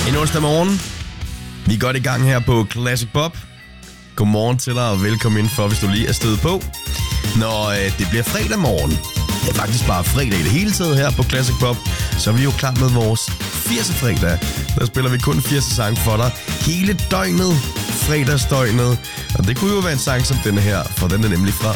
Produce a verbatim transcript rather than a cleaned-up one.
En onsdag morgen. Vi er godt i gang her på Classic Pop. Godmorgen til dig, og velkommen indenfor, hvis du lige er stødt på. Når øh, det bliver fredag morgen, det er faktisk bare fredag i det hele taget her på Classic Pop, så er vi jo klar med vores firserne fredag. Der spiller vi kun firserne sange for dig hele døgnet, fredagsdøgnet. Og det kunne jo være en sang som denne her, for den er nemlig fra